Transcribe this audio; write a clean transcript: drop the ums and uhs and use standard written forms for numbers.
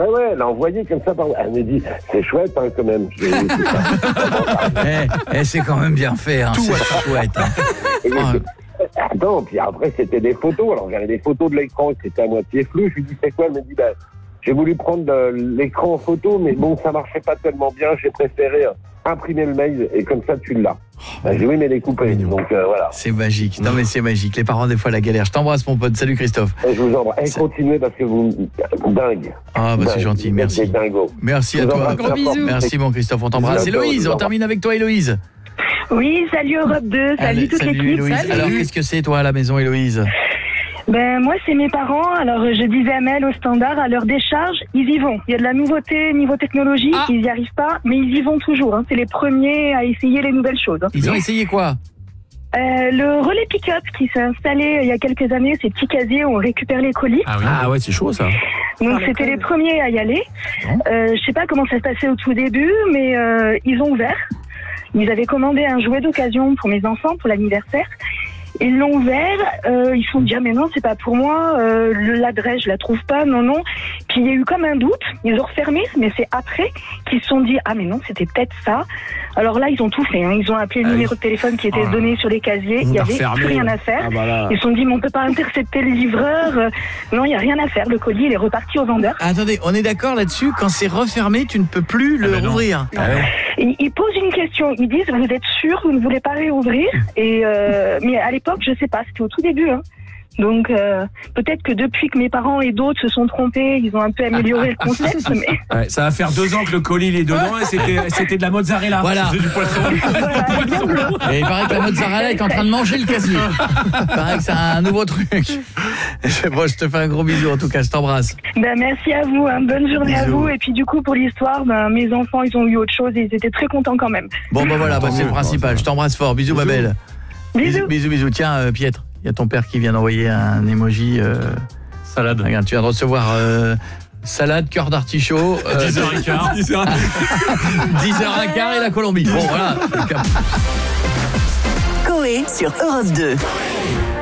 Ouais, elle a envoyé comme ça. Elle me dit, c'est chouette hein, quand même. C'est quand même bien fait, hein. C'est chouette. Hein. Attends, puis après c'était des photos. Alors j'avais des photos de l'écran qui étaient à moitié floues. Je lui dis, c'est quoi? Elle me dit, j'ai voulu prendre l'écran en photo, mais bon, ça marchait pas tellement bien. J'ai préféré imprimer le mail et comme ça tu l'as. J'ai dit oui, mais les coupés. Donc voilà. C'est magique. Non mais c'est magique. Les parents des fois la galère. Je t'embrasse mon pote. Salut Christophe. Et je vous embrasse. Et continuez parce que vous dingue. Ah bah c'est gentil. Merci. Merci à toi. Gros bisous. Merci mon Christophe. On t'embrasse. Héloïse, on termine avec toi Héloïse. Oui, salut Europe 2, salut toute l'équipe. Héloïse. Salut. Alors qu'est-ce que c'est toi à la maison Héloïse? Moi c'est mes parents, alors je disais à Mel au standard, à leur décharge, ils y vont. Il y a de la nouveauté niveau technologique, ils n'y arrivent pas, mais ils y vont toujours. Hein. C'est les premiers à essayer les nouvelles choses. Hein. Ils ont essayé quoi? Le relais pick-up qui s'est installé il y a quelques années, ces petits casiers où on récupère les colis. Ah ouais, c'est chaud ça. Donc c'était les premiers à y aller. Je sais pas comment ça se passait au tout début, mais ils ont ouvert. Ils avaient commandé un jouet d'occasion pour mes enfants, pour l'anniversaire. Ils l'ont ouvert, ils se sont dit, ah mais non, c'est pas pour moi, l'adresse, je la trouve pas, non. Puis il y a eu comme un doute, ils ont refermé, mais c'est après qu'ils se sont dit, ah mais non, c'était peut-être ça. Alors là, ils ont tout fait, hein. Ils ont appelé le numéro de téléphone qui était donné sur les casiers, il y avait plus rien à faire. Ils se sont dit, mais on peut pas intercepter le livreur, non, il y a rien à faire, le colis, il est reparti au vendeur. Attendez, on est d'accord là-dessus, quand c'est refermé, tu ne peux plus le rouvrir. Ils posent une question, ils disent, vous êtes sûr, vous ne voulez pas réouvrir? Et mais à l'époque, je sais pas, c'était au tout début, hein. Donc peut-être que depuis que mes parents et d'autres se sont trompés, ils ont un peu amélioré le concept. Mais... Ouais, ça va faire 2 ans que le colis il est dedans et c'était de la mozzarella. Voilà. C'était du poisson. Et il paraît que la mozzarella est en train de manger le casier. Il paraît que c'est un nouveau truc. Bon, je te fais un gros bisou en tout cas, je t'embrasse. Merci à vous, hein. Bonne journée à vous. Et puis du coup pour l'histoire, mes enfants ils ont eu autre chose et ils étaient très contents quand même. Bon voilà, c'est le principal. Je t'embrasse fort. Bisous ma belle. Bisous. Tiens Pietre, il y a ton père qui vient d'envoyer un emoji salade. Regarde, tu viens de recevoir salade, cœur d'artichaut, 10h15 10h15 et la Colombie. Bon voilà. Coé sur Europe 2.